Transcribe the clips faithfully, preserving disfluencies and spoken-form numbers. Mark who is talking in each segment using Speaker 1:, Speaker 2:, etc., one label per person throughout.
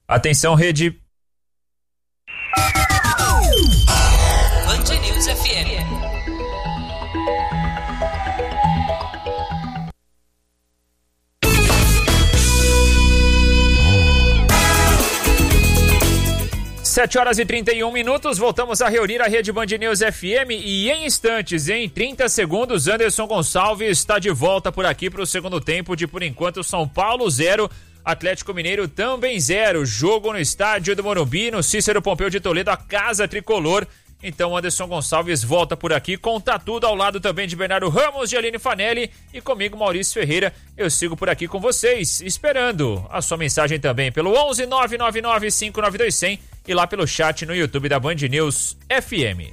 Speaker 1: Atenção, rede.
Speaker 2: Band News F M.
Speaker 1: sete horas e trinta e um minutos, voltamos a reunir a Rede Band News F M e em instantes, em trinta segundos, Anderson Gonçalves está de volta por aqui para o segundo tempo de, por enquanto, São Paulo zero, Atlético Mineiro também zero. Jogo no estádio do Morumbi, no Cícero Pompeu de Toledo, a casa tricolor. Então Anderson Gonçalves volta por aqui, conta tudo ao lado também de Bernardo Ramos, de Aline Fanelli e comigo, Maurício Ferreira. Eu sigo por aqui com vocês, esperando a sua mensagem também pelo onze nove nove nove cinco nove dois zero zero e lá pelo chat no YouTube da Band News F M.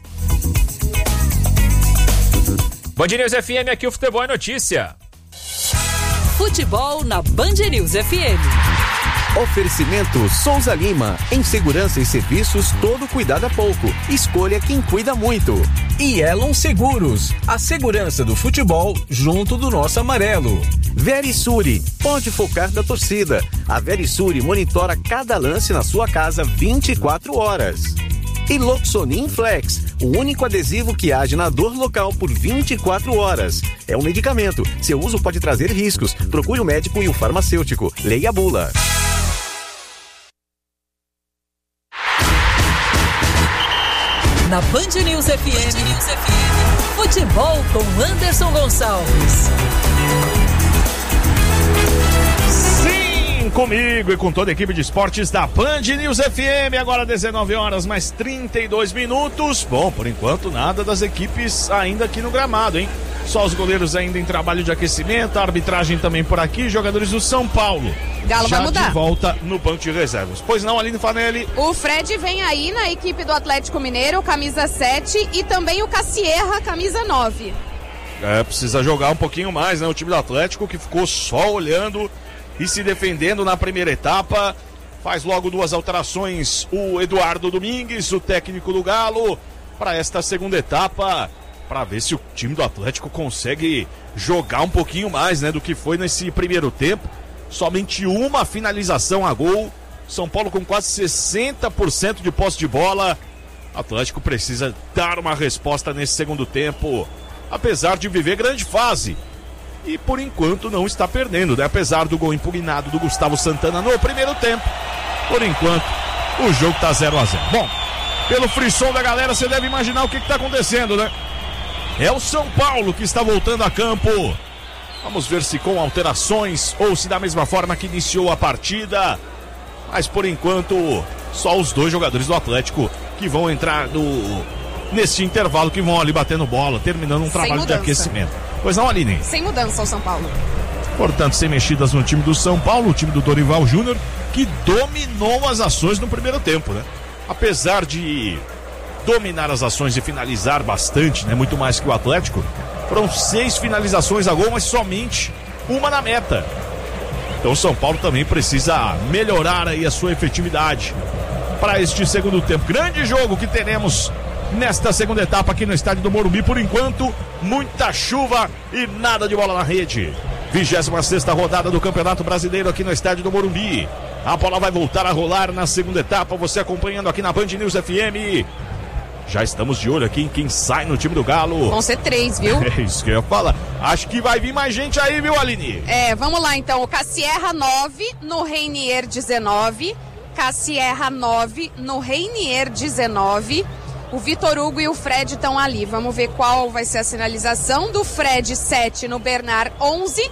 Speaker 1: Band News F M, aqui o futebol é notícia.
Speaker 2: Futebol na Band News F M.
Speaker 3: Oferecimento Souza Lima. Em segurança e serviços, todo cuidado é pouco. Escolha quem cuida muito. E Elon Seguros. A segurança do futebol junto do nosso amarelo. Verisure. Pode focar da torcida. A Verisure monitora cada lance na sua casa vinte e quatro horas. E Loxonin Flex, o único adesivo que age na dor local por vinte e quatro horas. É um medicamento. Seu uso pode trazer riscos. Procure o médico e o farmacêutico. Leia a bula.
Speaker 2: Na Band News F M, Band News F M, futebol com Anderson Gonçalves.
Speaker 4: Sim, comigo e com toda a equipe de esportes da Band News F M, agora dezenove horas mais trinta e dois minutos. Bom, por enquanto nada das equipes ainda aqui no gramado, hein? Só os goleiros ainda em trabalho de aquecimento, a arbitragem também por aqui, jogadores do São Paulo.
Speaker 5: Galo
Speaker 4: já
Speaker 5: vai mudar.
Speaker 4: De volta no banco de reservas. Pois não, Aline Fanelli?
Speaker 5: O Fred vem aí na equipe do Atlético Mineiro, camisa sete, e também o Cassierra, camisa nove.
Speaker 4: É, precisa jogar um pouquinho mais, né? O time do Atlético que ficou só olhando e se defendendo na primeira etapa. Faz logo duas alterações o Eduardo Domingues, o técnico do Galo, para esta segunda etapa, para ver se o time do Atlético consegue jogar um pouquinho mais, né, do que foi nesse primeiro tempo. Somente uma finalização a gol. São Paulo com quase sessenta por cento de posse de bola. Atlético precisa dar uma resposta nesse segundo tempo, apesar de viver grande fase. E por enquanto não está perdendo, né? Apesar do gol impugnado do Gustavo Santana no primeiro tempo. Por enquanto, o jogo tá zero a zero. Bom, pelo frisson da galera, você deve imaginar o que está acontecendo, né? É o São Paulo que está voltando a campo. Vamos ver se com alterações ou se da mesma forma que iniciou a partida. Mas por enquanto, só os dois jogadores do Atlético que vão entrar no, nesse intervalo, que vão ali batendo bola, terminando um
Speaker 5: Sem
Speaker 4: trabalho
Speaker 5: mudança.
Speaker 4: de aquecimento. Pois não, Aline?
Speaker 5: Sem mudança o São Paulo.
Speaker 4: Portanto, sem mexidas no time do São Paulo, o time do Dorival Júnior, que dominou as ações no primeiro tempo, né? Apesar de dominar as ações e finalizar bastante, né? Muito mais que o Atlético. Foram seis finalizações a gol, mas somente uma na meta. Então o São Paulo também precisa melhorar aí a sua efetividade para este segundo tempo. Grande jogo que teremos nesta segunda etapa aqui no estádio do Morumbi. Por enquanto, muita chuva e nada de bola na rede. vigésima sexta rodada do Campeonato Brasileiro aqui no estádio do Morumbi. A bola vai voltar a rolar na segunda etapa. Você acompanhando aqui na Band News F M. Já estamos de olho aqui em quem sai no time do Galo.
Speaker 5: Vão ser três, viu?
Speaker 4: É isso que eu ia falar. Acho que vai vir mais gente aí, viu, Aline?
Speaker 5: É, vamos lá então. O Cassierra nove no Reinier dezenove. Cassierra nove no Reinier dezenove. O Vitor Hugo e o Fred estão ali. Vamos ver qual vai ser a sinalização. Do Fred sete no Bernard onze.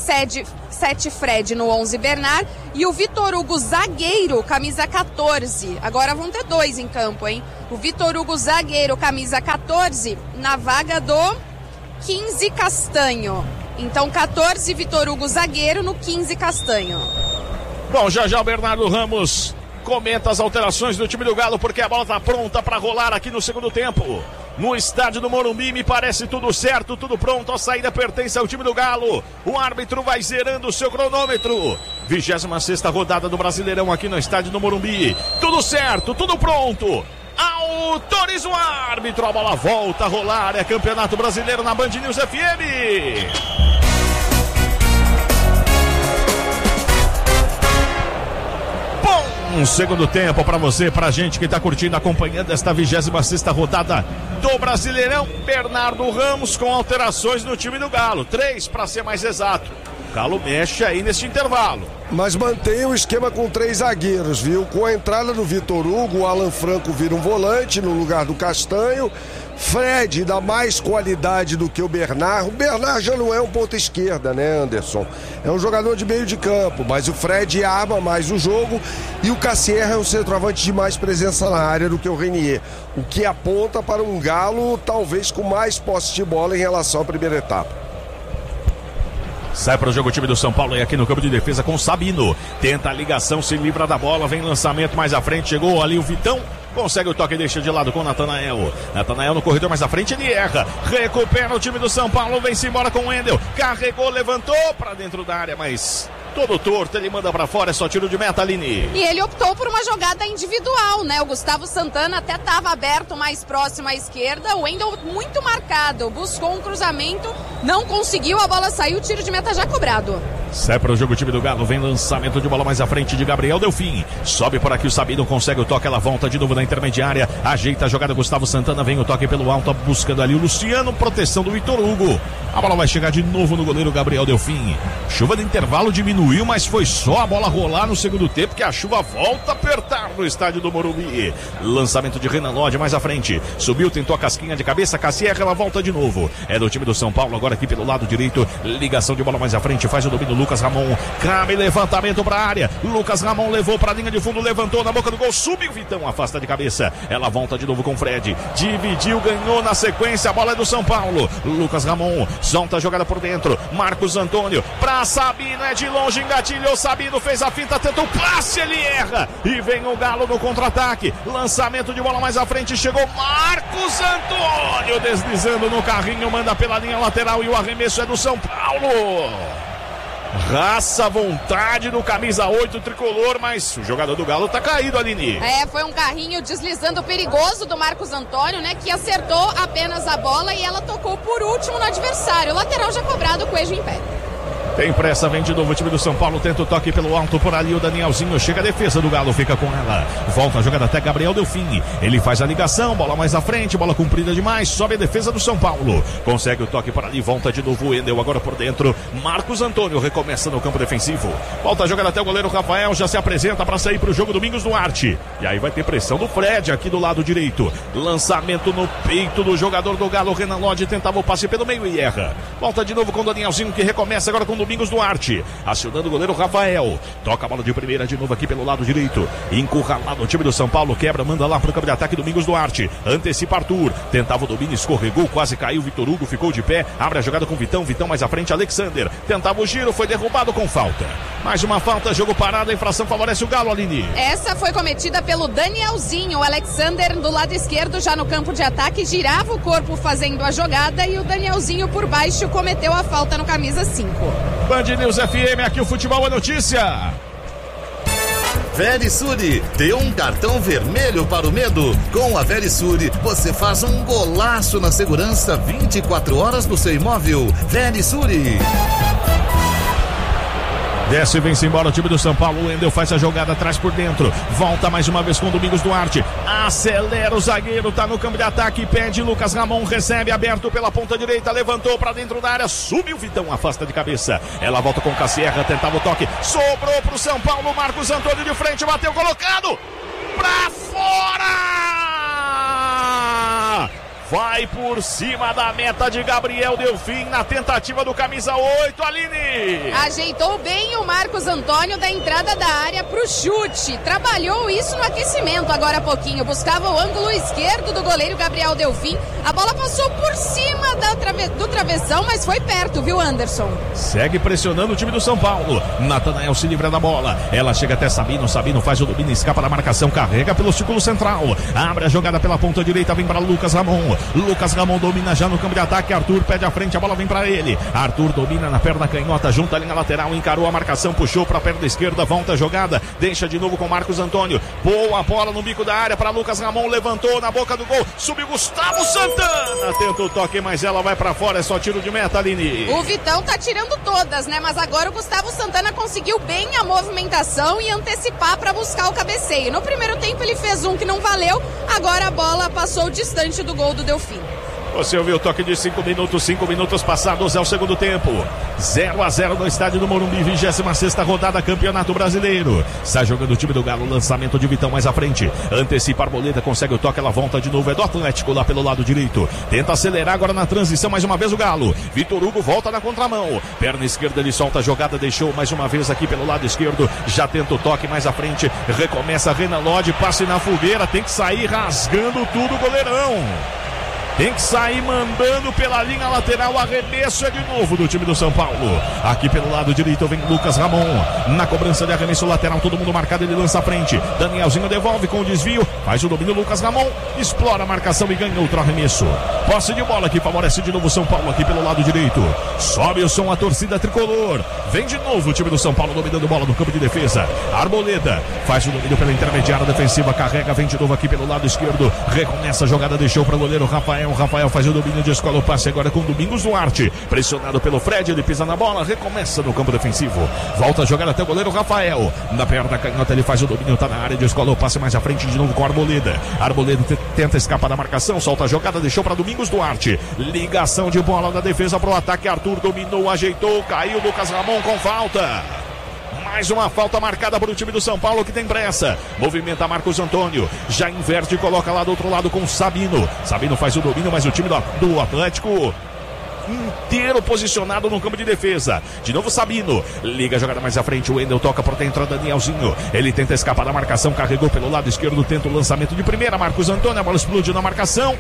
Speaker 5: sete Fred no onze Bernard. E o Vitor Hugo zagueiro, camisa quatorze. Agora vão ter dois em campo, hein? O Vitor Hugo zagueiro, camisa quatorze, na vaga do quinze Castanho. Então quatorze Vitor Hugo zagueiro no quinze Castanho.
Speaker 4: Bom, já já o Bernardo Ramos comenta as alterações do time do Galo, porque a bola tá pronta para rolar aqui no segundo tempo. No estádio do Morumbi, me parece tudo certo, tudo pronto. A saída pertence ao time do Galo. O árbitro vai zerando o seu cronômetro. vigésima sexta rodada do Brasileirão aqui no estádio do Morumbi. Tudo certo, tudo pronto. Autoriza o árbitro. A bola volta a rolar. É Campeonato Brasileiro na Band News F M. Bom Um segundo tempo para você, pra gente que tá curtindo, acompanhando esta vigésima sexta rodada do Brasileirão. Bernardo Ramos com alterações no time do Galo, três para ser mais exato. O Galo mexe aí nesse intervalo.
Speaker 6: Mas mantém o esquema com três zagueiros, viu? Com a entrada do Vitor Hugo, o Alan Franco vira um volante no lugar do Castanho. Fred dá mais qualidade do que o Bernard. O Bernard já não é um ponta esquerda, né, Anderson? É um jogador de meio de campo, mas o Fred arma mais o jogo e o Cassierra é um centroavante de mais presença na área do que o Renier, o que aponta para um Galo talvez com mais posse de bola em relação à primeira etapa.
Speaker 4: Sai para o jogo o time do São Paulo e aqui no campo de defesa com o Sabino. Tenta a ligação, se livra da bola, vem lançamento mais à frente, chegou ali o Vitão. Consegue o toque e deixa de lado com o Natanael. Natanael no corredor mais à frente, ele erra. Recupera o time do São Paulo, vem-se embora com o Wendel. Carregou, levantou para dentro da área, mas todo torto, ele manda para fora, é só tiro de meta, Aline.
Speaker 5: E ele optou por uma jogada individual, né? O Gustavo Santana até estava aberto mais próximo à esquerda. O Wendel muito marcado, buscou um cruzamento, não conseguiu, a bola saiu, tiro de meta já cobrado.
Speaker 4: Sai para o jogo o time do Galo, vem lançamento de bola mais à frente de Gabriel Delfim. Sobe por aqui o Sabino, consegue o toque, ela volta de novo na intermediária, ajeita a jogada Gustavo Santana, vem o toque pelo alto, buscando ali o Luciano, proteção do Vitor Hugo. A bola vai chegar de novo no goleiro Gabriel Delfim. Chuva de intervalo diminuiu, mas foi só a bola rolar no segundo tempo que a chuva volta a apertar no estádio do Morumbi. Lançamento de Renan Lodge mais à frente, subiu, tentou a casquinha de cabeça, Cassierra, ela volta de novo. É do time do São Paulo, agora aqui pelo lado direito, ligação de bola mais à frente, faz o domínio Lucas Ramon, cabe levantamento para a área, Lucas Ramon levou para a linha de fundo, levantou na boca do gol, subiu, Vitão afasta de cabeça, ela volta de novo com o Fred, dividiu, ganhou na sequência, a bola é do São Paulo, Lucas Ramon, solta a jogada por dentro, Marcos Antônio, pra Sabino, é de longe, engatilhou, Sabino fez a finta, tentou o passe, ele erra, e vem o Galo no contra-ataque, lançamento de bola mais à frente, chegou Marcos Antônio, deslizando no carrinho, manda pela linha lateral e o arremesso é do São Paulo. Raça, vontade do camisa oito tricolor, mas o jogador do Galo tá caído, Aline.
Speaker 5: É, foi um carrinho deslizando perigoso do Marcos Antônio, né, que acertou apenas a bola e ela tocou por último no adversário. O lateral já cobrado, o Coelho em pé.
Speaker 4: Tem pressa, vem de novo o time do São Paulo, tenta o toque pelo alto, por ali o Danielzinho, chega a defesa do Galo, fica com ela, volta a jogada até Gabriel Delfim, ele faz a ligação, bola mais à frente, bola comprida demais, sobe a defesa do São Paulo, consegue o toque por ali, volta de novo o Wendel, agora por dentro, Marcos Antônio recomeça no campo defensivo, volta a jogada até o goleiro Rafael, já se apresenta para sair para o jogo Domingos Duarte, e aí vai ter pressão do Fred aqui do lado direito, lançamento no peito do jogador do Galo, Renan Lodge tentava o passe pelo meio e erra, volta de novo com o Danielzinho que recomeça agora com o Domingos Duarte, acionando o goleiro Rafael, toca a bola de primeira de novo aqui pelo lado direito, encurralado o time do São Paulo, quebra, manda lá pro campo de ataque, Domingos Duarte, antecipa Arthur, tentava o domínio, escorregou, quase caiu, Vitor Hugo ficou de pé, abre a jogada com Vitão, Vitão mais à frente, Alexander, tentava o giro, foi derrubado com falta, mais uma falta, jogo parado, a infração favorece o Galo, Aline.
Speaker 5: Essa foi cometida pelo Danielzinho, o Alexander do lado esquerdo já no campo de ataque, girava o corpo fazendo a jogada e o Danielzinho por baixo cometeu a falta no camisa cinco.
Speaker 4: Band News F M, aqui o futebol é notícia.
Speaker 7: Verisure, dê um cartão vermelho para o medo. Com a Verisure, você faz um golaço na segurança vinte e quatro horas do seu imóvel. Verisure.
Speaker 4: Desce e vem-se embora o time do São Paulo, o Wendel faz a jogada atrás por dentro, volta mais uma vez com o Domingos Duarte, acelera o zagueiro, tá no campo de ataque, pede Lucas Ramon, recebe aberto pela ponta direita, levantou pra dentro da área, subiu Vitão, afasta de cabeça, ela volta com Cassierra, tentava o toque, sobrou pro São Paulo, Marcos Antônio de frente, bateu colocado, pra fora! Vai por cima da meta de Gabriel Delfim na tentativa do camisa oito, Aline.
Speaker 5: Ajeitou bem o Marcos Antônio da entrada da área pro chute. Trabalhou isso no aquecimento agora há pouquinho. Buscava o ângulo esquerdo do goleiro Gabriel Delfim. A bola passou por cima da trave... do travessão, mas foi perto, viu, Anderson?
Speaker 4: Segue pressionando o time do São Paulo. Natanael se livra da bola. Ela chega até Sabino. Sabino faz o domínio, escapa da marcação, carrega pelo círculo central. Abre a jogada pela ponta direita, vem para Lucas Ramon. Lucas Ramon domina já no campo de ataque. Arthur pede à frente, a bola vem pra ele. Arthur domina na perna canhota, junta a linha lateral, encarou a marcação, puxou pra perna esquerda, volta a jogada, deixa de novo com Marcos Antônio. Boa bola no bico da área para Lucas Ramon, levantou na boca do gol, subiu Gustavo Santana, tenta o toque, mas ela vai pra fora, é só tiro de meta, Aline.
Speaker 5: O Vitão tá tirando todas, né? Mas agora o Gustavo Santana conseguiu bem a movimentação e antecipar para buscar o cabeceio. No primeiro tempo ele fez um que não valeu, agora a bola passou distante do gol do Delfim.
Speaker 4: Você ouviu o toque de cinco minutos, cinco minutos passados é o segundo tempo. zero a zero no estádio do Morumbi, vigésima sexta rodada, Campeonato Brasileiro. Sai jogando o time do Galo, lançamento de Vitão mais à frente. Antecipa a Arboleda, consegue o toque, ela volta de novo, é do Atlético lá pelo lado direito. Tenta acelerar agora na transição, mais uma vez o Galo. Vitor Hugo volta na contramão. Perna esquerda, ele solta a jogada, deixou mais uma vez aqui pelo lado esquerdo. Já tenta o toque mais à frente. Recomeça Renan Lodge, passe na fogueira, tem que sair rasgando tudo o goleirão. Tem que sair mandando pela linha lateral. Arremesso é de novo do time do São Paulo. Aqui pelo lado direito vem Lucas Ramon. Na cobrança de arremesso lateral, todo mundo marcado, ele lança à frente. Danielzinho devolve com o desvio. Faz o domínio Lucas Ramon. Explora a marcação e ganha outro arremesso. Posse de bola que favorece de novo o São Paulo aqui pelo lado direito. Sobe o som, a torcida tricolor. Vem de novo o time do São Paulo dominando bola no campo de defesa. Arboleda faz o domínio pela intermediária defensiva. Carrega, vem de novo aqui pelo lado esquerdo. Recomeça a jogada, deixou para o goleiro Rafael. O Rafael faz o domínio de escola, o passe agora com Domingos Duarte, pressionado pelo Fred, ele pisa na bola, recomeça no campo defensivo, volta a jogar até o goleiro Rafael, na perna canhota ele faz o domínio, tá na área de escola, o passe mais à frente de novo com a Arboleda. Arboleda tenta escapar da marcação, solta a jogada, deixou para Domingos Duarte, ligação de bola da defesa pro ataque, Arthur dominou, ajeitou, caiu Lucas Ramon com falta. Mais uma falta marcada para o time do São Paulo que tem pressa. Movimenta Marcos Antônio. Já inverte e coloca lá do outro lado com Sabino. Sabino faz o domínio, mas o time do, do Atlético inteiro posicionado no campo de defesa. De novo Sabino. Liga a jogada mais à frente. O Wendel toca por dentro, Danielzinho. Ele tenta escapar da marcação. Carregou pelo lado esquerdo. Tenta o lançamento de primeira. Marcos Antônio. A bola explode na marcação.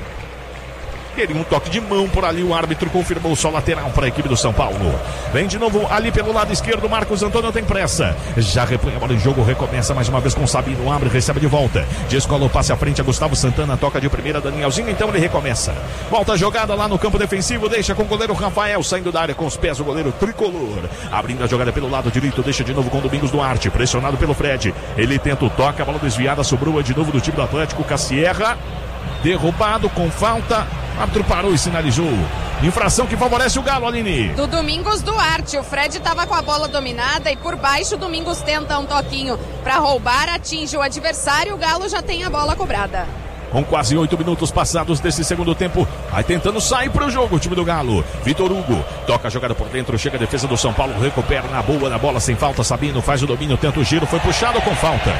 Speaker 4: Queria um toque de mão por ali, o árbitro confirmou só lateral para a equipe do São Paulo. Vem de novo ali pelo lado esquerdo, Marcos Antônio tem pressa. Já repõe a bola em jogo, recomeça mais uma vez com o Sabino, abre, recebe de volta. Descola o passe à frente a Gustavo Santana, toca de primeira Danielzinho, então ele recomeça. Volta a jogada lá no campo defensivo, deixa com o goleiro Rafael, saindo da área com os pés o goleiro tricolor. Abrindo a jogada pelo lado direito, deixa de novo com o Domingos Duarte, pressionado pelo Fred. Ele tenta o toque, a bola desviada, sobrou de novo do time do Atlético, Cassierra. Derrubado com falta. O árbitro parou e sinalizou. Infração que favorece o Galo, Aline.
Speaker 5: Do Domingos Duarte. O Fred estava com a bola dominada e por baixo o Domingos tenta um toquinho para roubar, atinge o adversário. O Galo já tem a bola cobrada.
Speaker 4: Com quase oito minutos passados desse segundo tempo, vai tentando sair para o jogo o time do Galo. Vitor Hugo toca a jogada por dentro, chega a defesa do São Paulo, recupera na boa, na bola sem falta. Sabino faz o domínio, tenta o giro, foi puxado com falta.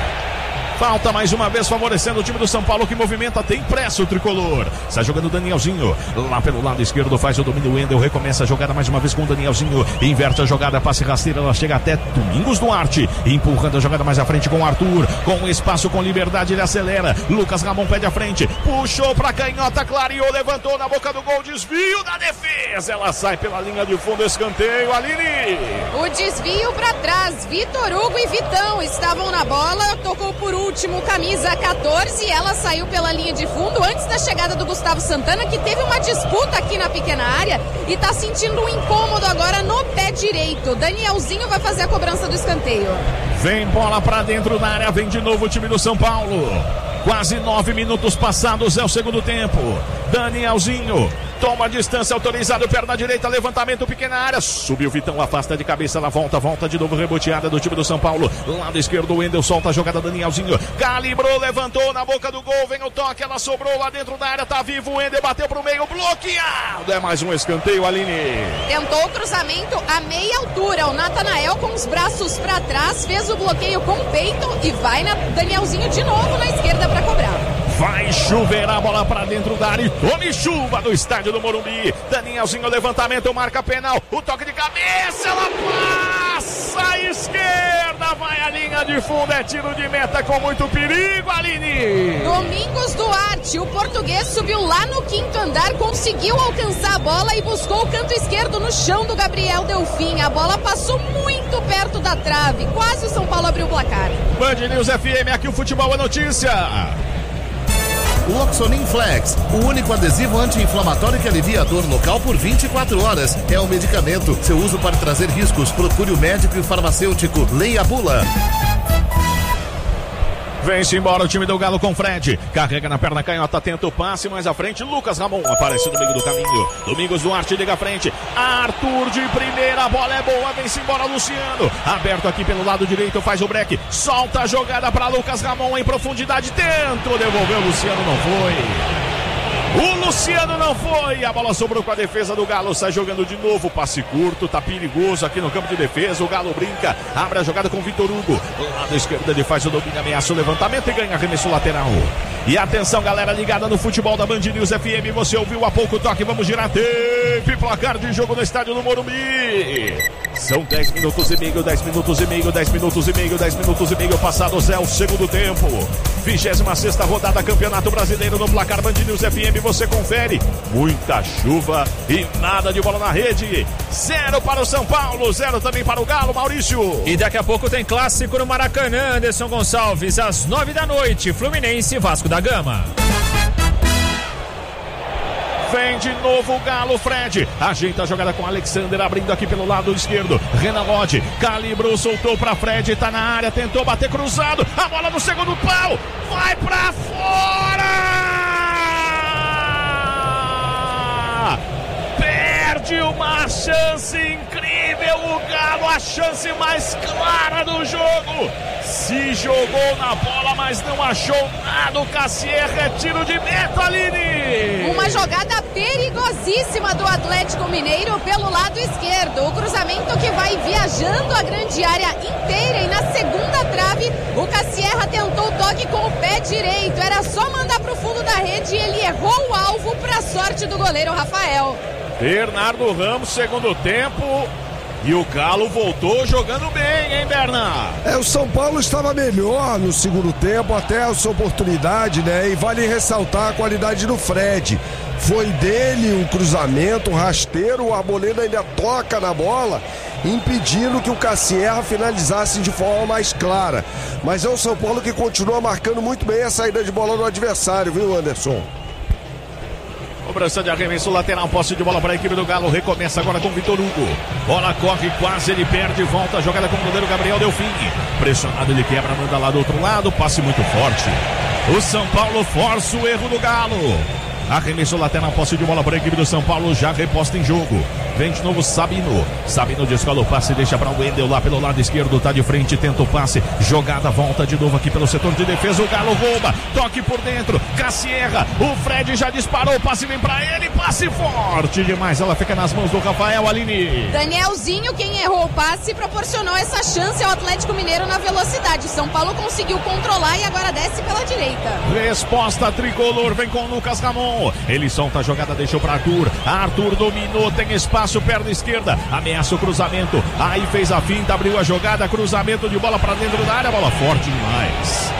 Speaker 4: Falta mais uma vez favorecendo o time do São Paulo que movimenta, tem pressa o tricolor. Está jogando o Danielzinho. Lá pelo lado esquerdo faz o domínio, o Wendel recomeça a jogada mais uma vez com o Danielzinho. Inverte a jogada, passe rasteiro, ela chega até Domingos Duarte. Empurrando a jogada mais à frente com o Arthur. Com espaço, com liberdade, ele acelera. Lucas Ramon pede à frente. Puxou pra canhota, clareou, levantou na boca do gol. Desvio da defesa. Ela sai pela linha de fundo, escanteio, Aline.
Speaker 5: O desvio pra trás. Vitor Hugo e Vitão estavam na bola. Tocou por um. Último camisa quatorze, ela saiu pela linha de fundo antes da chegada do Gustavo Santana, que teve uma disputa aqui na pequena área e tá sentindo um incômodo agora no pé direito. Danielzinho vai fazer a cobrança do escanteio.
Speaker 4: Vem bola pra dentro da área, vem de novo o time do São Paulo. Quase nove minutos passados é o segundo tempo. Danielzinho toma a distância, autorizado, perna direita, levantamento, pequena área, subiu Vitão, afasta de cabeça, ela volta, volta de novo, reboteada do time do São Paulo, lado esquerdo, o Wendel solta a jogada, Danielzinho, calibrou, levantou na boca do gol, vem o toque, ela sobrou lá dentro da área, tá vivo, o Wendel bateu pro meio, bloqueado, é mais um escanteio, Aline.
Speaker 5: Tentou o cruzamento a meia altura, o Natanael com os braços pra trás, fez o bloqueio com o peito e vai na Danielzinho de novo na esquerda pra cobrar.
Speaker 4: Vai chover a bola pra dentro da área e tome chuva do estádio do Morumbi. Danielzinho, levantamento, marca penal. O toque de cabeça, ela passa à esquerda. Vai a linha de fundo, é tiro de meta com muito perigo, Aline.
Speaker 5: Domingos Duarte, o português subiu lá no quinto andar, conseguiu alcançar a bola e buscou o canto esquerdo no chão do Gabriel Delfim. A bola passou muito perto da trave, quase o São Paulo abriu o placar.
Speaker 4: Band News F M, aqui o futebol é notícia.
Speaker 7: Loxonin Flex, o único adesivo anti-inflamatório que alivia a dor local por vinte e quatro horas. É um medicamento. Seu uso pode trazer riscos. Procure o médico e o farmacêutico. Leia a bula.
Speaker 4: Vem-se embora o time do Galo com Fred. Carrega na perna canhota, tenta o passe. Mais à frente, Lucas Ramon aparece no meio do caminho. Domingos Duarte liga à frente. Arthur de primeira, a bola é boa. Vem-se embora Luciano. Aberto aqui pelo lado direito, faz o break. Solta a jogada para Lucas Ramon em profundidade. Dentro, devolveu, Luciano não foi. O Luciano não foi, a bola sobrou com a defesa do Galo, sai jogando de novo, passe curto, tá perigoso aqui no campo de defesa, o Galo brinca, abre a jogada com o Vitor Hugo, lado esquerdo ele faz o domínio, ameaça o levantamento e ganha arremesso lateral. E atenção galera ligada no futebol da Band News F M, você ouviu há pouco o toque, vamos girar tempo e placar de jogo no estádio do Morumbi. São dez minutos e meio, dez minutos e meio, dez minutos e meio, dez minutos e meio passados, é o segundo tempo. vigésima sexta rodada, Campeonato Brasileiro no placar Band News F M, você confere. Muita chuva e nada de bola na rede. Zero para o São Paulo, zero também para o Galo, Maurício.
Speaker 1: E daqui a pouco tem clássico no Maracanã, Anderson Gonçalves, às nove da noite, Fluminense e Vasco da Gama.
Speaker 4: Vem de novo o Galo, Fred. Ajeita a jogada com Alexander, abrindo aqui pelo lado esquerdo. Renan Lodge, calibrou, soltou pra Fred, tá na área, tentou bater cruzado. A bola no segundo pau, vai pra fora! Perde uma chance incrível, o Galo, a chance mais clara do jogo. Se jogou na bola, mas não achou nada. O Cassier é tiro de meta, Aline.
Speaker 5: Uma jogada perigosíssima do Atlético Mineiro pelo lado esquerdo. O cruzamento que vai viajando a grande área inteira. E na segunda trave, o Cassier tentou o toque com o pé direito. Era só mandar pro fundo da rede e ele errou o alvo, pra sorte do goleiro Rafael.
Speaker 4: Bernardo Ramos, segundo tempo. E o Galo voltou jogando bem, hein, Bernardo?
Speaker 6: É, o São Paulo estava melhor no segundo tempo, até a sua oportunidade, né? E vale ressaltar a qualidade do Fred. Foi dele um cruzamento, um rasteiro, o Arboleda ainda toca na bola, impedindo que o Cassierra finalizasse de forma mais clara. Mas é o São Paulo que continua marcando muito bem a saída de bola do adversário, viu, Anderson?
Speaker 4: Cobrança de arremesso lateral, posse de bola para a equipe do Galo, recomeça agora com o Vitor Hugo. Bola corre, quase ele perde, volta a jogada com o goleiro Gabriel Delfim. Pressionado, ele quebra, manda lá do outro lado, passe muito forte. O São Paulo força o erro do Galo. Arremesso lateral, posse de bola para a equipe do São Paulo, já reposta em jogo. Vem de novo Sabino. Sabino descola o passe, deixa para o Wendel lá pelo lado esquerdo, tá de frente, tenta o passe. Jogada, volta de novo aqui pelo setor de defesa. O Galo rouba, toque por dentro. Cassierra, o Fred já disparou, o passe vem para ele, passe forte demais. Ela fica nas mãos do Rafael, Aline.
Speaker 5: Danielzinho, quem errou o passe, proporcionou essa chance ao Atlético Mineiro na velocidade. São Paulo conseguiu controlar e agora desce pela direita.
Speaker 4: Resposta tricolor, vem com o Lucas Ramon. Ele solta a jogada, deixou para Arthur. Arthur dominou, tem espaço, perna esquerda, ameaça o cruzamento. Aí fez a finta, abriu a jogada, cruzamento de bola para dentro da área, bola forte demais.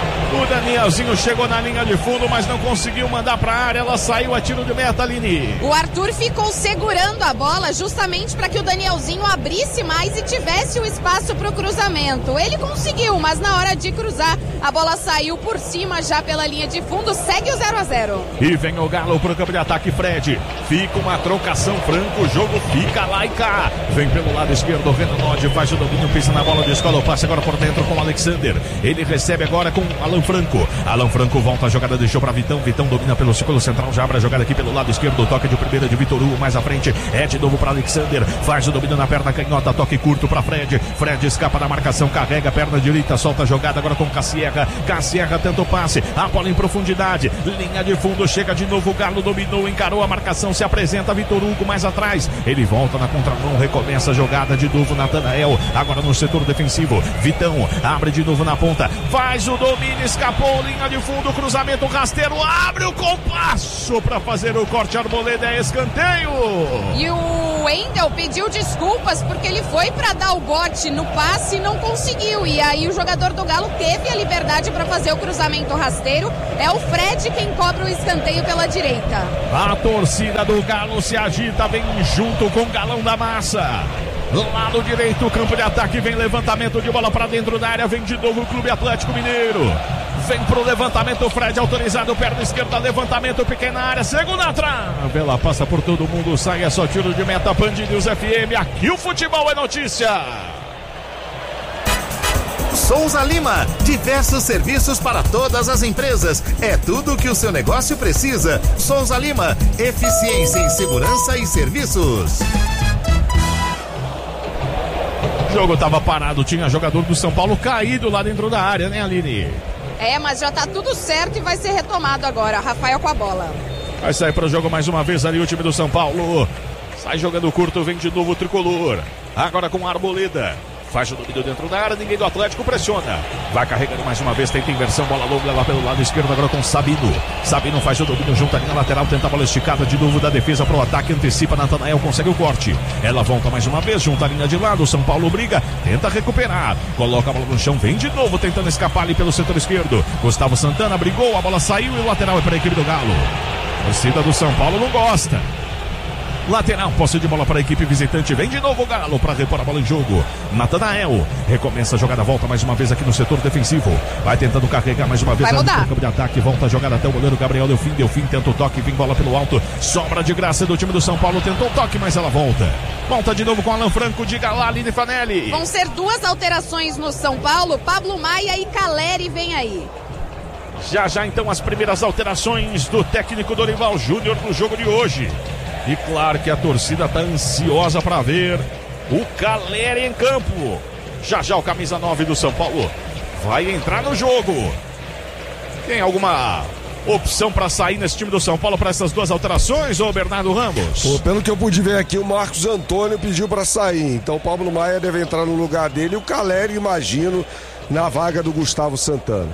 Speaker 4: O Danielzinho chegou na linha de fundo, mas não conseguiu mandar para a área. Ela saiu a tiro de meta, Aline.
Speaker 5: O Arthur ficou segurando a bola justamente para que o Danielzinho abrisse mais e tivesse o espaço para o cruzamento. Ele conseguiu, mas na hora de cruzar, a bola saiu por cima já pela linha de fundo. Segue o zero a zero.
Speaker 4: E vem o Galo pro campo de ataque, Fred. Fica uma trocação franca, o jogo fica lá e cá. Vem pelo lado esquerdo, o Renan Lodge faz o domínio, pisa na bola, descola o passe agora por dentro com o Alexander. Ele recebe agora com Alan Franco. Alan Franco volta a jogada, deixou para Vitão. Vitão domina pelo círculo central, já abre a jogada aqui pelo lado esquerdo. Toque de primeira de Vitor Hugo, mais à frente. É de novo para Alexander. Faz o domínio na perna canhota, toque curto para Fred. Fred escapa da marcação, carrega a perna direita, solta a jogada agora com Cassierra. Cassierra tenta o passe, a bola em profundidade. Linha de fundo, chega de novo. O Galo dominou, encarou a marcação, se apresenta Vitor Hugo mais atrás. Ele volta na contramão, recomeça a jogada de novo. Natanael, agora no setor defensivo. Vitão abre de novo na ponta, faz o domínio, escapou, linha de fundo, cruzamento rasteiro, abre o compasso para fazer o corte. Arboleda, é escanteio.
Speaker 5: E o Wendel pediu desculpas porque ele foi para dar o bote no passe e não conseguiu. E aí o jogador do Galo teve a liberdade para fazer o cruzamento rasteiro. É o Fred quem cobra o escanteio pela direita.
Speaker 4: A torcida do Galo se agita, vem junto com o Galão da Massa. Lado direito, campo de ataque, vem levantamento de bola para dentro da área, vem de novo o Clube Atlético Mineiro. Vem pro levantamento, o Fred autorizado, perna esquerda, levantamento, pequena área, segunda trave. Ela passa por todo mundo, sai, é só tiro de meta. Band News F M, aqui o futebol é notícia.
Speaker 7: Souza Lima, diversos serviços para todas as empresas. É tudo o que o seu negócio precisa. Souza Lima, eficiência em segurança e serviços.
Speaker 4: O jogo estava parado, tinha jogador do São Paulo caído lá dentro da área, né, Aline?
Speaker 5: É, mas já tá tudo certo e vai ser retomado agora. Rafael com a bola.
Speaker 4: Vai sair para o jogo mais uma vez ali o time do São Paulo. Sai jogando curto, vem de novo o tricolor. Agora com a Arboleda. Faz o domínio dentro da área, ninguém do Atlético pressiona. Vai carregando mais uma vez, tenta inversão, bola longa lá pelo lado esquerdo, agora com Sabino. Sabino faz o domínio junto à linha lateral, tenta a bola esticada de novo da defesa para o ataque, antecipa, Natanael consegue o corte. Ela volta mais uma vez, junto à linha de lado, São Paulo briga, tenta recuperar. Coloca a bola no chão, vem de novo, tentando escapar ali pelo setor esquerdo. Gustavo Santana brigou, a bola saiu e o lateral é para a equipe do Galo. A torcida do São Paulo não gosta. Lateral, posse de bola para a equipe visitante. Vem de novo o Galo para repor a bola em jogo. Natanael recomeça a jogada, volta mais uma vez aqui no setor defensivo. Vai tentando carregar mais uma vez
Speaker 5: no
Speaker 4: campo de ataque. Volta a jogada até o goleiro Gabriel Delfim. Delfim tenta o toque, vem bola pelo alto. Sobra de graça do time do São Paulo. Tentou o toque, mas ela volta. Volta de novo com Alan Franco. Diga lá, Aline Fanelli.
Speaker 5: Vão ser duas alterações no São Paulo. Pablo Maia e Caleri vem aí.
Speaker 4: Já já então as primeiras alterações do técnico Dorival Júnior no jogo de hoje. E claro que a torcida está ansiosa para ver o Caleri em campo. Já já o camisa nove do São Paulo vai entrar no jogo. Tem alguma opção para sair nesse time do São Paulo para essas duas alterações, ô Bernardo Ramos?
Speaker 6: Pô, pelo que eu pude ver aqui, o Marcos Antônio pediu para sair. Então o Pablo Maia deve entrar no lugar dele e o Caleri, imagino, na vaga do Gustavo Santana.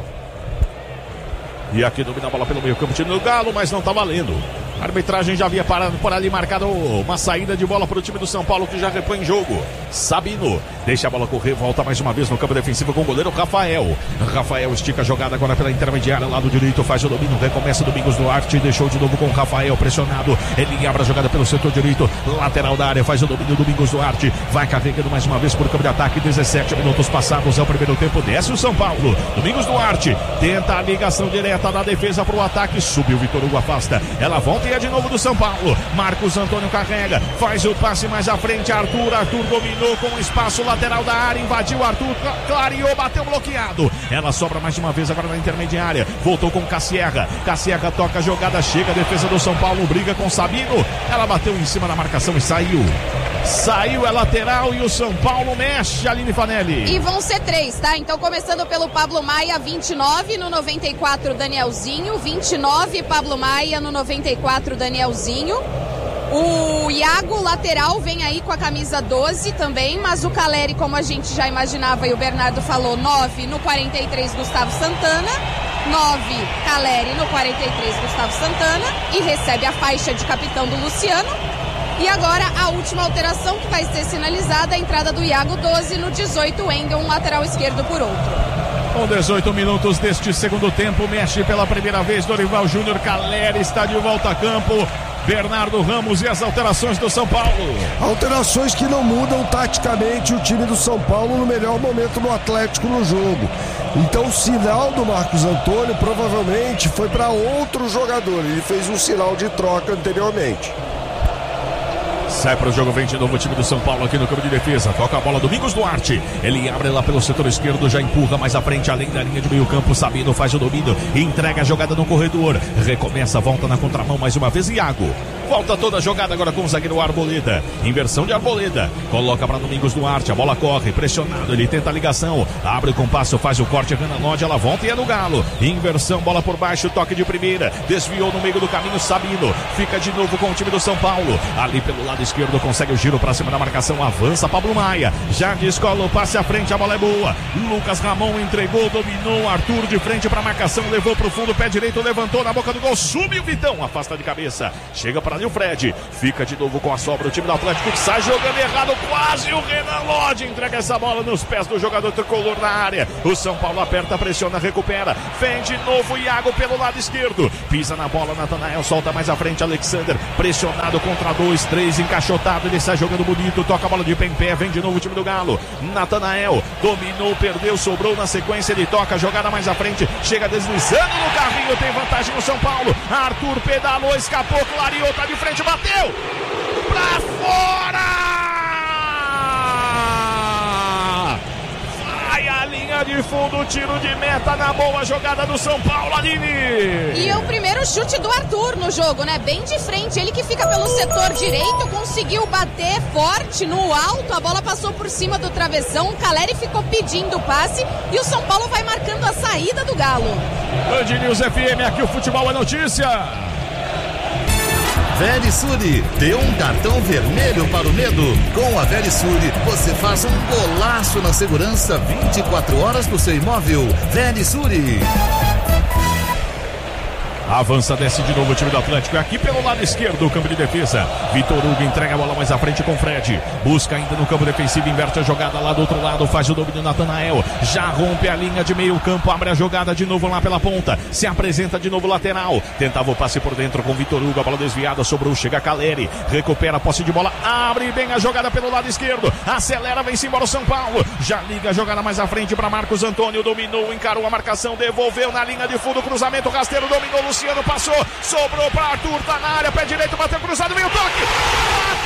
Speaker 4: E aqui domina a bola pelo meio campo, time do Galo, mas não tá valendo. A arbitragem já havia parado por ali, marcado uma saída de bola para o time do São Paulo, que já repõe em jogo. Sabino deixa a bola correr, volta mais uma vez no campo defensivo com o goleiro Rafael. Rafael estica a jogada agora pela intermediária, lado direito, faz o domínio, recomeça Domingos Duarte, deixou de novo com o Rafael pressionado. Ele abre a jogada pelo setor direito, lateral da área, faz o domínio Domingos Duarte, vai carregando mais uma vez por campo de ataque. Dezessete minutos passados, é o primeiro tempo, desce o São Paulo. Domingos Duarte tenta a ligação direta da defesa para o ataque, subiu o Vitor Hugo, afasta, ela volta e é de novo do São Paulo. Marcos Antônio carrega, faz o passe mais à frente. Arthur, Arthur dominou com o espaço lateral da área, invadiu Arthur, clareou, bateu bloqueado. Ela sobra mais uma vez agora na intermediária. Voltou com Cassierra. Cassierra toca a jogada, chega a defesa do São Paulo, briga com Sabino. Ela bateu em cima da marcação e saiu. Saiu, é lateral e o São Paulo mexe, Aline Fanelli.
Speaker 5: E vão ser três, tá? Então começando pelo Pablo Maia, vinte e nove, no noventa e quatro Danielzinho, vinte e nove Pablo Maia, no noventa e quatro Danielzinho. O Iago, lateral, vem aí com a camisa doze também, mas o Caleri, como a gente já imaginava e o Bernardo falou, nove no quarenta e três Gustavo Santana, nove Caleri no quarenta e três Gustavo Santana e recebe a faixa de capitão do Luciano. E agora a última alteração que vai ser sinalizada, a entrada do Iago, doze no dezoito, Wendel, um lateral esquerdo por outro.
Speaker 4: Com dezoito minutos deste segundo tempo, mexe pela primeira vez Dorival Júnior, Caleri está de volta a campo. Bernardo Ramos e as alterações do São Paulo.
Speaker 6: Alterações que não mudam taticamente o time do São Paulo no melhor momento do Atlético no jogo. Então o sinal do Marcos Antônio provavelmente foi para outro jogador. Ele fez um sinal de troca anteriormente.
Speaker 4: Sai para o jogo, vem de novo o time do São Paulo aqui no campo de defesa. Toca a bola, Domingos Duarte. Ele abre lá pelo setor esquerdo, já empurra mais à frente, além da linha de meio campo. Sabino faz o domínio, entrega a jogada no corredor. Recomeça, volta na contramão mais uma vez, Iago. Volta toda a jogada agora com o zagueiro Arboleda. Inversão de Arboleda. Coloca para Domingos Duarte, a bola corre, pressionado, ele tenta a ligação. Abre o compasso, faz o corte, Renan Lodge, ela volta e é no Galo. Inversão, bola por baixo, toque de primeira. Desviou no meio do caminho, Sabino. Fica de novo com o time do São Paulo. Ali pelo lado esquerdo, consegue o giro para cima da marcação, avança Pablo Maia, já descola o passe à frente, a bola é boa. Lucas Ramon entregou, dominou, Arthur de frente para a marcação, levou para o fundo, pé direito, levantou na boca do gol, subiu Vitão, afasta de cabeça, chega para bola. E o Fred fica de novo com a sobra. O time do Atlético que sai jogando errado. Quase o Renan Lodge entrega essa bola nos pés do jogador tricolor na área. O São Paulo aperta, pressiona, recupera. Vem de novo o Iago pelo lado esquerdo. Pisa na bola, Natanael solta mais à frente. Alexander pressionado contra dois, três, encaixotado. Ele sai jogando bonito, toca a bola de pé em pé. Vem de novo o time do Galo. Natanael dominou, perdeu, sobrou na sequência. Ele toca a jogada mais à frente. Chega deslizando no carrinho. Tem vantagem no São Paulo. Arthur pedalou, escapou, clareou, tá de frente, bateu pra fora! Vai a linha de fundo, tiro de meta na boa jogada do São Paulo, Aline!
Speaker 5: E é o primeiro chute do Arthur no jogo, né? Bem de frente, ele que fica pelo setor direito, conseguiu bater forte no alto, a bola passou por cima do travessão, o Caleri ficou pedindo o passe e o São Paulo vai marcando a saída do Galo.
Speaker 4: Band News F M, aqui o futebol é notícia.
Speaker 7: Verisure, dê um cartão vermelho para o medo. Com a Verisure, você faz um golaço na segurança vinte e quatro horas do seu imóvel. Verisure.
Speaker 4: Avança, desce de novo o time do Atlético. Aqui pelo lado esquerdo, o campo de defesa. Vitor Hugo entrega a bola mais à frente com Fred. Busca ainda no campo defensivo, inverte a jogada lá do outro lado. Faz o domínio Natanael. Já rompe a linha de meio campo, abre a jogada de novo lá pela ponta. Se apresenta de novo lateral. Tentava o passe por dentro com Vitor Hugo. A bola desviada, sobrou, chega Caleri. Recupera a posse de bola, abre bem a jogada pelo lado esquerdo. Acelera, vem-se embora o São Paulo. Já liga a jogada mais à frente para Marcos Antônio. Dominou, encarou a marcação, devolveu na linha de fundo. Cruzamento rasteiro, dominou Luciano, passou, sobrou para Arthur, tá na área, pé direito, bateu cruzado, veio o toque.